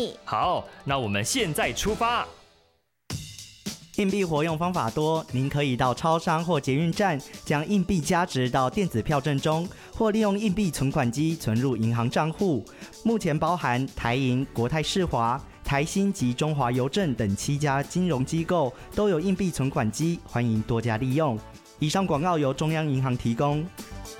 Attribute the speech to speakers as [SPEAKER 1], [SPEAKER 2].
[SPEAKER 1] 你。
[SPEAKER 2] 好，那我们现在出发。
[SPEAKER 3] 硬币活用方法多，您可以到超商或捷运站将硬币加值到电子票证中，或利用硬币存款机存入银行账户。目前包含台银、国泰世华、台新及中华邮政等7家金融机构都有硬币存款机，欢迎多加利用。以上广告由中央银行提供。